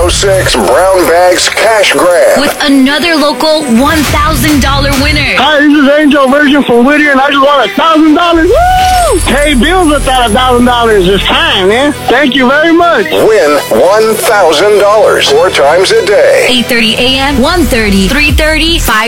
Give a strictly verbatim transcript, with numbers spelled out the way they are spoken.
oh six Brown Bags Cash Grab. With another local one thousand dollars winner. Hi, this is Angel Virgin from Whittier, and I just won one thousand dollars. Woo! Pay bills without one thousand dollars. It's time, man. Thank you very much. Win one thousand dollars four times a day. eight thirty a.m., one thirty, three thirty, five